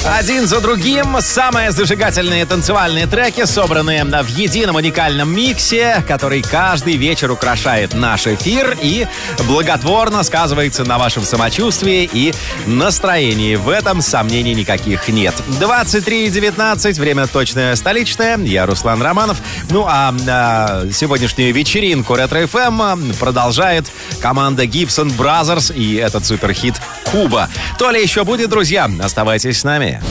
Один за другим самые зажигательные танцевальные треки, собранные в едином уникальном миксе, который каждый вечер украшает наш эфир и благотворно сказывается на вашем самочувствии и настроении. В этом сомнений никаких нет. 23:19, время точное столичное. Я Руслан Романов. Ну а сегодняшнюю вечеринку Ретро-ФМ продолжает команда Gibson Brothers и этот суперхит «Куба». То ли еще будет, друзья. Оставайтесь с нами.